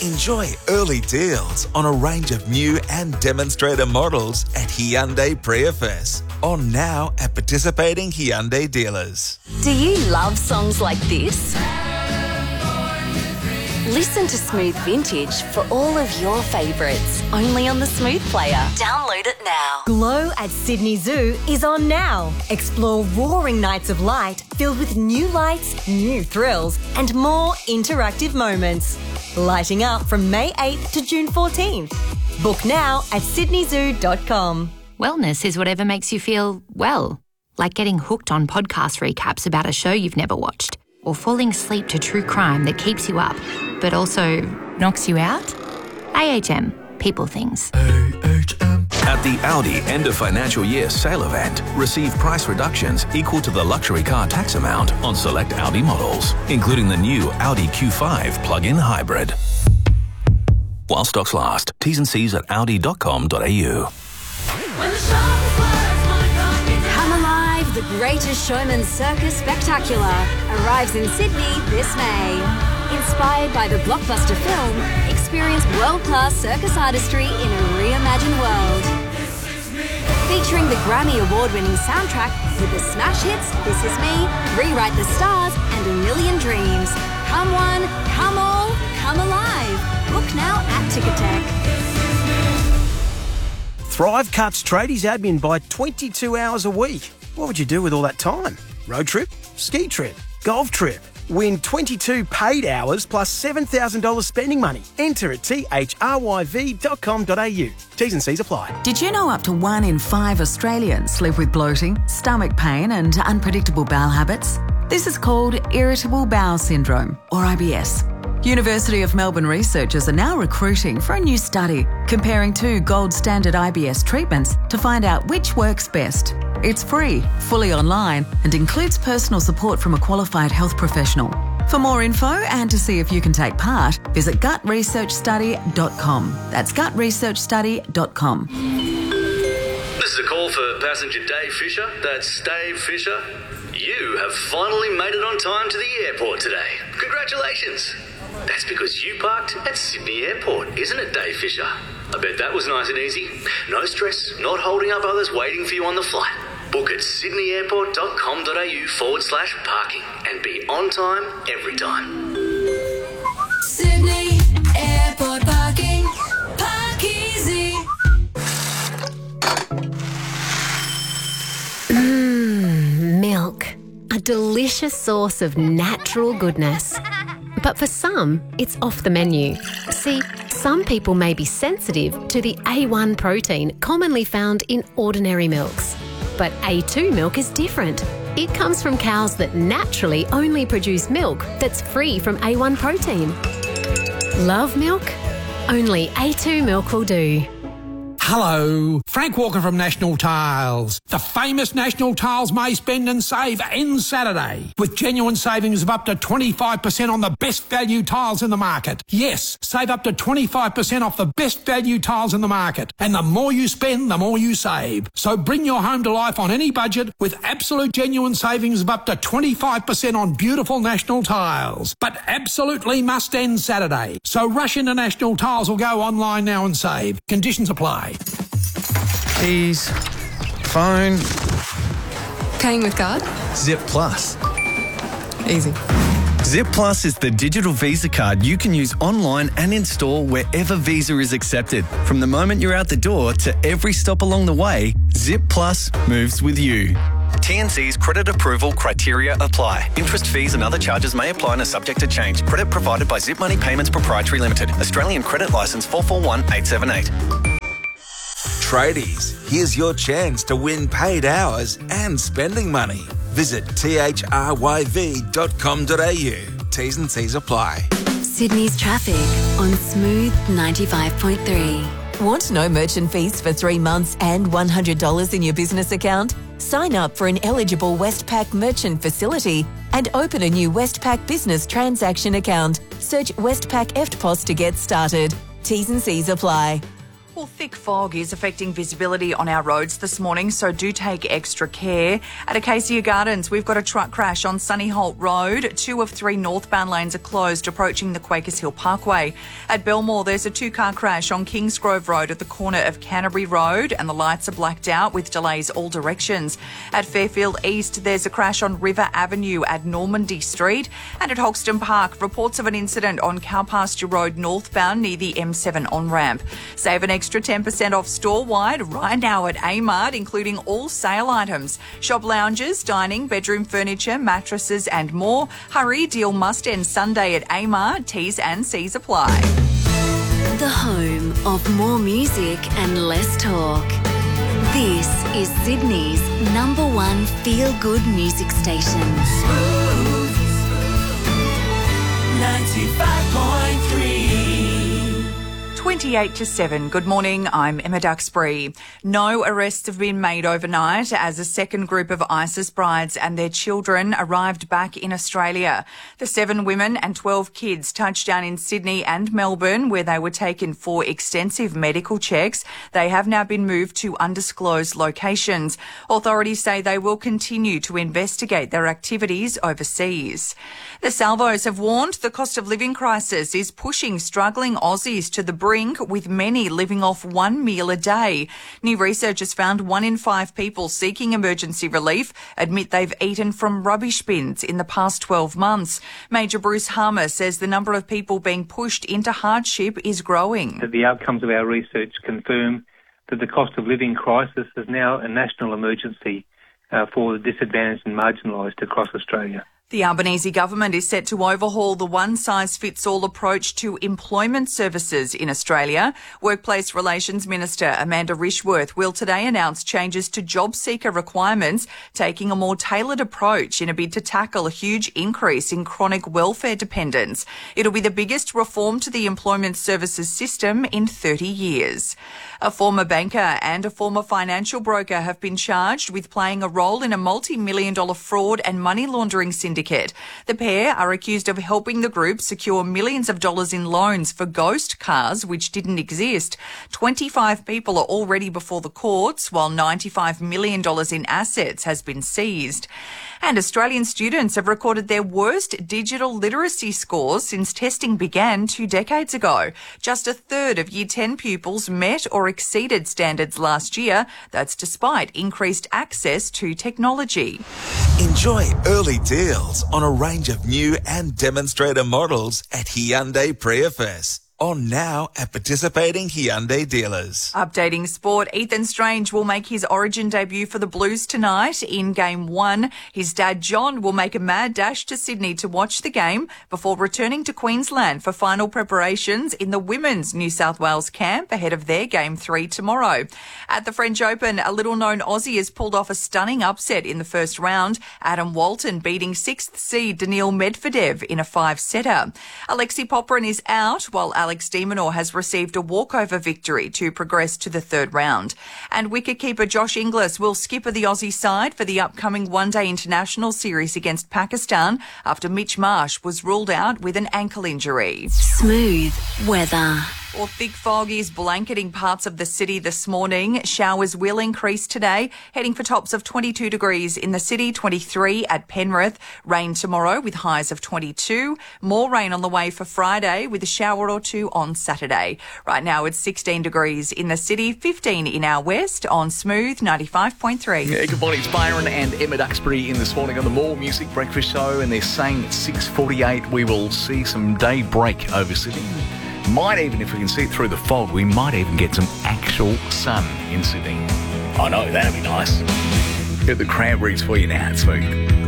Enjoy early deals on a range of new and demonstrator models at Hyundai Priefest. On now at participating Hyundai dealers. Do you love songs like this? Listen to Smooth Vintage for all of your favourites, only on the Smooth Player. Download it now. Glow at Sydney Zoo is on now. Explore roaring nights of light filled with new lights, new thrills, and more interactive moments. Lighting up from May 8th to June 14th. Book now at sydneyzoo.com. Wellness is whatever makes you feel well, like getting hooked on podcast recaps about a show you've never watched, or falling asleep to true crime that keeps you up, but also knocks you out. AHM, people things. At the Audi end of financial year sale event, receive price reductions equal to the luxury car tax amount on select Audi models, including the new Audi Q5 plug-in hybrid. While stocks last, T's and C's at audi.com.au. Come Alive, the Greatest Showman Circus Spectacular arrives in Sydney this May. Inspired by the blockbuster film, experience world-class circus artistry in a reimagined world. Featuring the Grammy Award-winning soundtrack with the smash hits This Is Me, Rewrite the Stars and A Million Dreams. Come one, come all, come alive. Book now at Ticketek. Thrive cuts tradies admin by 22 hours a week. What would you do with all that time? Road trip? Ski trip? Golf trip? Win 22 paid hours plus $7,000 spending money. Enter at thryv.com.au. T's and C's apply. Did you know up to 1 in 5 Australians live with bloating, stomach pain and unpredictable bowel habits? This is called irritable bowel syndrome, or IBS. University of Melbourne researchers are now recruiting for a new study comparing 2 gold standard IBS treatments to find out which works best. It's free, fully online, and includes personal support from a qualified health professional. For more info and to see if you can take part, visit gutresearchstudy.com. That's gutresearchstudy.com. This is a call for passenger Dave Fisher. That's Dave Fisher. You have finally made it on time to the airport today. Congratulations. That's because you parked at Sydney Airport, isn't it, Dave Fisher? I bet that was nice and easy. No stress, not holding up others waiting for you on the flight. Book at sydneyairport.com.au/parking and be on time every time. Sydney Airport parking. Park easy. Milk. A delicious source of natural goodness. But for some, it's off the menu. See, some people may be sensitive to the A1 protein commonly found in ordinary milks. But A2 milk is different. It comes from cows that naturally only produce milk that's free from A1 protein. Love milk? Only A2 milk will do. Hello, Frank Walker from National Tiles. The famous National Tiles May Spend and Save ends Saturday with genuine savings of up to 25% on the best value tiles in the market. Yes, save up to 25% off the best value tiles in the market. And the more you spend, the more you save. So bring your home to life on any budget with absolute genuine savings of up to 25% on beautiful National Tiles. But absolutely must end Saturday. So rush into National Tiles or go online now and save. Conditions apply. Keys, phone. Paying with card? Zip Plus. Easy. Zip Plus is the digital Visa card you can use online and in store wherever Visa is accepted. From the moment you're out the door to every stop along the way, Zip Plus moves with you. TNC's credit approval criteria apply. Interest, fees and other charges may apply and are subject to change. Credit provided by Zip Money Payments Proprietary Limited. Australian Credit Licence 441878. Tradies, here's your chance to win paid hours and spending money. Visit thryv.com.au. T's and C's apply. Sydney's traffic on Smooth 95.3. Want no merchant fees for 3 months and $100 in your business account? Sign up for an eligible Westpac merchant facility and open a new Westpac business transaction account. Search Westpac EFTPOS to get started. T's and C's apply. Well, thick fog is affecting visibility on our roads this morning, so do take extra care. At Acacia Gardens, we've got a truck crash on Sunnyholt Road. 2 of 3 northbound lanes are closed approaching the Quakers Hill Parkway. At Belmore, there's a 2-car crash on Kingsgrove Road at the corner of Canterbury Road, and the lights are blacked out with delays all directions. At Fairfield East, there's a crash on River Avenue at Normandy Street. And at Hoxton Park, reports of an incident on Cowpasture Road northbound near the M7 on-ramp. Save an extra 10% off store-wide right now at Amart, including all sale items. Shop lounges, dining, bedroom furniture, mattresses and more. Hurry, deal must end Sunday at Amart. T's and C's apply. The home of more music and less talk. This is Sydney's #1 feel-good music station. 95.3. 28 to 7. Good morning, I'm Emma Duxbury. No arrests have been made overnight as a second group of ISIS brides and their children arrived back in Australia. The 7 women and 12 kids touched down in Sydney and Melbourne, where they were taken for extensive medical checks. They have now been moved to undisclosed locations. Authorities say they will continue to investigate their activities overseas. The Salvos have warned the cost of living crisis is pushing struggling Aussies to the brink, with many living off 1 meal a day. New research has found 1 in 5 people seeking emergency relief admit they've eaten from rubbish bins in the past 12 months. Major Bruce Harmer says the number of people being pushed into hardship is growing. The outcomes of our research confirm that the cost of living crisis is now a national emergency for the disadvantaged and marginalised across Australia. The Albanese government is set to overhaul the one-size-fits-all approach to employment services in Australia. Workplace Relations Minister Amanda Rishworth will today announce changes to job seeker requirements, taking a more tailored approach in a bid to tackle a huge increase in chronic welfare dependence. It'll be the biggest reform to the employment services system in 30 years. A former banker and a former financial broker have been charged with playing a role in a multi-million-dollar fraud and money laundering syndicate. The pair are accused of helping the group secure millions of dollars in loans for ghost cars which didn't exist. 25 people are already before the courts, while $95 million in assets has been seized. And Australian students have recorded their worst digital literacy scores since testing began 2 decades ago. Just a third of Year 10 pupils met or exceeded standards last year. That's despite increased access to technology. Enjoy early deals on a range of new and demonstrator models at Hyundai Prius. On now at participating Hyundai dealers. Updating sport, Ethan Strange will make his Origin debut for the Blues tonight in Game 1. His dad John will make a mad dash to Sydney to watch the game before returning to Queensland for final preparations in the Women's New South Wales camp ahead of their Game 3 tomorrow. At the French Open, a little-known Aussie has pulled off a stunning upset in the first round. Adam Walton beating 6th seed Daniil Medvedev in a 5-setter. Alexei Popyrin is out, while Alex de Minaur has received a walkover victory to progress to the 3rd round. And wicketkeeper Josh Inglis will skipper the Aussie side for the upcoming one-day international series against Pakistan after Mitch Marsh was ruled out with an ankle injury. Smooth weather. Or thick fog is blanketing parts of the city this morning. Showers will increase today, heading for tops of 22 degrees in the city, 23 at Penrith. Rain tomorrow with highs of 22. More rain on the way for Friday with a shower or two on Saturday. Right now it's 16 degrees in the city, 15 in our west on Smooth 95.3. Yeah, good morning. It's Byron and Emma Duxbury in this morning on the More Music Breakfast Show, and they're saying at 6:48 we will see some daybreak over Sydney. Might even, if we can see it through the fog, we might even get some actual sun in Sydney. I know, that'd be nice. Get the cranberries for you now. It's Smooth.